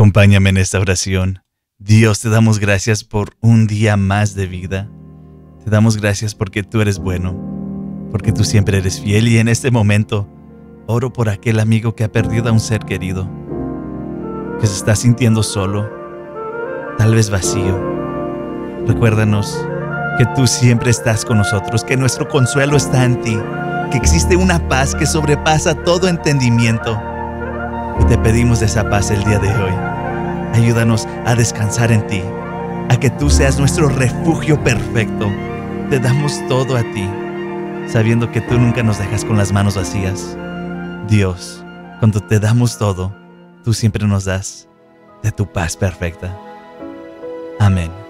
Acompáñame en esta oración. Dios, te damos gracias por un día más de vida. Te damos gracias porque tú eres bueno, porque tú siempre eres fiel, y en este momento oro por aquel amigo que ha perdido a un ser querido, que se está sintiendo solo, tal vez vacío. Recuérdanos que tú siempre estás con nosotros, que nuestro consuelo está en ti, que existe una paz que sobrepasa todo entendimiento. Y te pedimos esa paz el día de hoy. Ayúdanos a descansar en ti, a que tú seas nuestro refugio perfecto. Te damos todo a ti, sabiendo que tú nunca nos dejas con las manos vacías. Dios, cuando te damos todo, tú siempre nos das de tu paz perfecta. Amén.